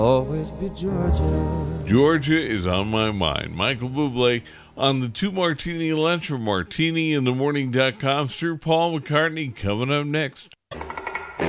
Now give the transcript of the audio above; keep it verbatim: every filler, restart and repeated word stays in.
Always be Georgia. Georgia is on my mind. Michael Bublé on the Two Martini Lunch from martini in the morning dot com. Sir Paul McCartney coming up next.